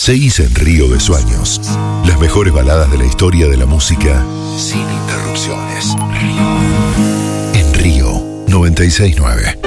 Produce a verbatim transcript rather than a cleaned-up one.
Seguís en Río de Sueños. Las mejores baladas de la historia de la música sin interrupciones. En Río noventa y seis punto nueve.